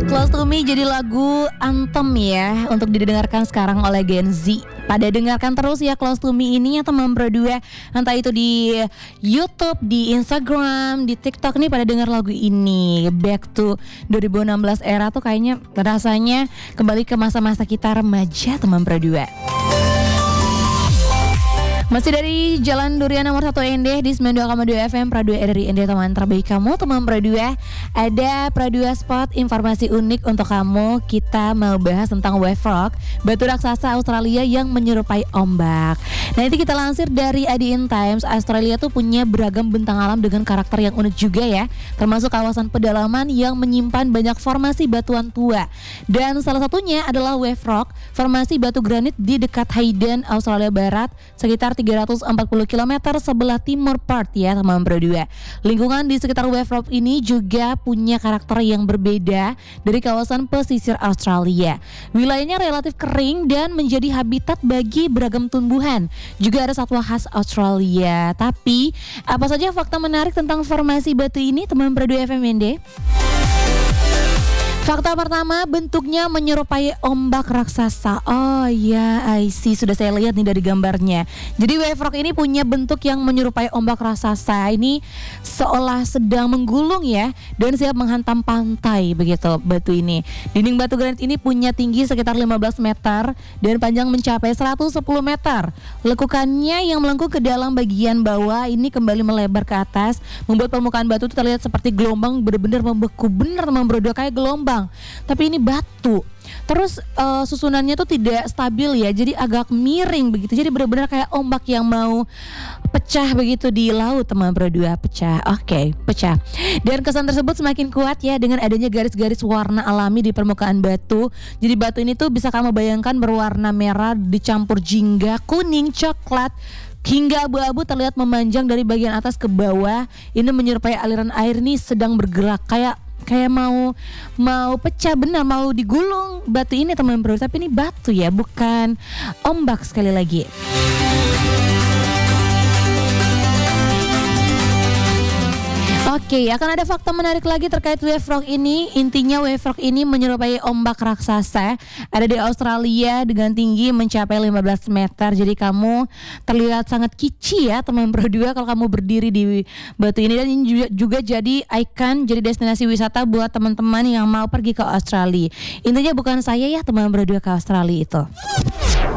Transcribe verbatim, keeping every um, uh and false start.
Close to Me jadi lagu anthem ya untuk didengarkan sekarang oleh Gen Z. Pada dengarkan terus ya Close to Me ini ya teman berdua, entah itu di YouTube, di Instagram, di TikTok nih pada dengar lagu ini. Back to dua ribu enam belas era tuh kayaknya rasanya kembali ke masa-masa kita remaja teman berdua. Masih dari Jalan Durian nomor satu N D di sembilan puluh dua koma dua F M Pradua dari N D, teman terbaik kamu teman Pradua. Ada Pradua Spot, informasi unik untuk kamu. Kita mau bahas tentang wave rock, batu raksasa Australia yang menyerupai ombak. Nah itu kita lansir dari A D N Times. Australia tuh punya beragam bentang alam dengan karakter yang unik juga ya, termasuk kawasan pedalaman yang menyimpan banyak formasi batuan tua. Dan salah satunya adalah wave rock, formasi batu granit di dekat Hayden, Australia Barat, sekitar tiga ratus empat puluh kilometer sebelah timur Perth ya teman berdua. Lingkungan di sekitar wave rock ini juga punya karakter yang berbeda dari kawasan pesisir Australia. Wilayahnya relatif kering dan menjadi habitat bagi beragam tumbuhan. Juga ada satwa khas Australia. Tapi apa saja fakta menarik tentang formasi batu ini teman berdua F M N D? Fakta pertama, bentuknya menyerupai ombak raksasa. Oh ya, I see. Sudah saya lihat nih dari gambarnya. Jadi wave rock ini punya bentuk yang menyerupai ombak raksasa. Ini seolah sedang menggulung ya, dan siap menghantam pantai begitu batu ini. Dinding batu granit ini punya tinggi sekitar lima belas meter dan panjang mencapai seratus sepuluh meter. Lekukannya yang melengkung ke dalam bagian bawah ini kembali melebar ke atas, membuat permukaan batu itu terlihat seperti gelombang, benar-benar membeku, benar teman berdua kayak gelombang. Tapi ini batu. Terus uh, susunannya tuh tidak stabil ya, jadi agak miring begitu. Jadi benar-benar kayak ombak yang mau pecah begitu di laut teman berdua, pecah. Oke, okay, pecah. Dan kesan tersebut semakin kuat ya dengan adanya garis-garis warna alami di permukaan batu. Jadi batu ini tuh bisa kamu bayangkan berwarna merah dicampur jingga, kuning, coklat, hingga abu-abu terlihat memanjang dari bagian atas ke bawah. Ini menyerupai aliran air nih sedang bergerak kayak kayak mau mau pecah, benar mau digulung batu ini teman bro. Tapi ini batu ya, bukan ombak sekali lagi. Oke, okay, akan ada fakta menarik lagi terkait wave rock ini. Intinya wave rock ini menyerupai ombak raksasa. Ada di Australia dengan tinggi mencapai lima belas meter. Jadi kamu terlihat sangat kece ya teman berdua kalau kamu berdiri di batu ini. Dan ini juga, juga jadi ikon, jadi destinasi wisata buat teman-teman yang mau pergi ke Australia. Intinya bukan saya ya teman berdua ke Australia itu.